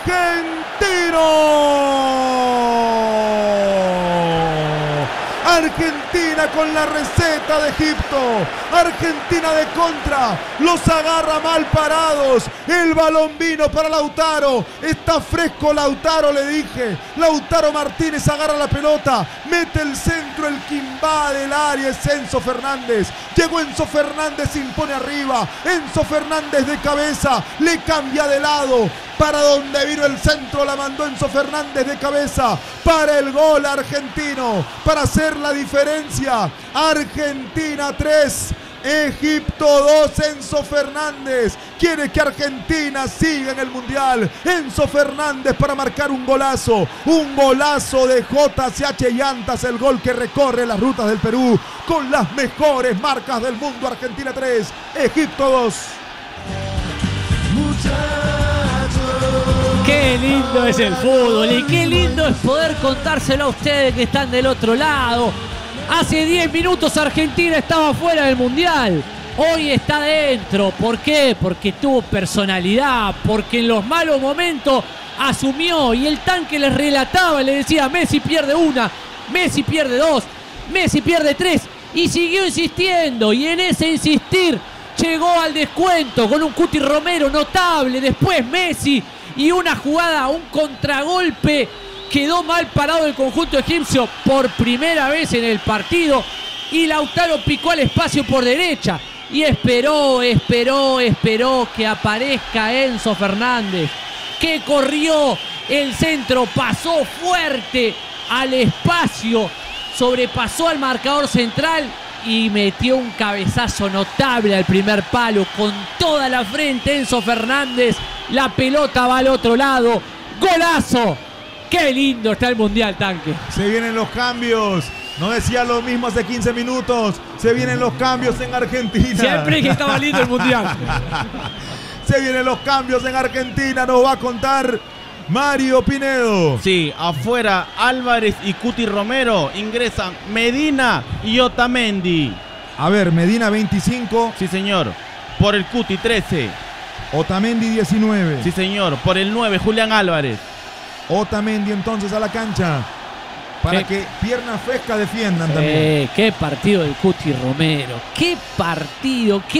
Argentina con la receta de Egipto. Argentina de contra. Los agarra mal parados. El balón vino para Lautaro. Está fresco Lautaro, le dije. Lautaro Martínez agarra la pelota. Mete el centro. El que invade el área es Enzo Fernández. Llegó Enzo Fernández, se impone arriba. Enzo Fernández de cabeza. Le cambia de lado. Para donde vino el centro, la mandó Enzo Fernández de cabeza. Para el gol argentino. Para hacer la diferencia. Argentina 3. Egipto 2, Enzo Fernández quiere que Argentina siga en el Mundial. Enzo Fernández para marcar un golazo de JCH Llantas, el gol que recorre las rutas del Perú con las mejores marcas del mundo. Argentina 3, Egipto 2. Qué lindo es el fútbol y qué lindo es poder contárselo a ustedes que están del otro lado. Hace 10 minutos Argentina estaba fuera del Mundial. Hoy está dentro. ¿Por qué? Porque tuvo personalidad, porque en los malos momentos asumió y el tanque les relataba, le decía: Messi pierde una, Messi pierde dos, Messi pierde tres, y siguió insistiendo, y en ese insistir llegó al descuento con un Cuti Romero notable, después Messi y una jugada, un contragolpe. Quedó mal parado el conjunto egipcio por primera vez en el partido y Lautaro picó al espacio por derecha y esperó que aparezca Enzo Fernández, que corrió el centro, pasó fuerte al espacio, sobrepasó al marcador central y metió un cabezazo notable al primer palo con toda la frente. Enzo Fernández, la pelota va al otro lado, golazo. ¡Qué lindo está el Mundial, Tanque! Se vienen los cambios. No decía lo mismo hace 15 minutos. Se vienen los cambios en Argentina. Siempre que estaba lindo el Mundial. Se vienen los cambios en Argentina. Nos va a contar Mario Pinedo. Sí, afuera Álvarez y Cuti Romero. Ingresan Medina y Otamendi. A ver, Medina 25. Sí, señor. Por el Cuti 13. Otamendi 19. Sí, señor. Por el 9, Julián Álvarez. Otamendi entonces a la cancha para que pierna fresca defiendan también. Qué partido del Cuti Romero, qué partido, qué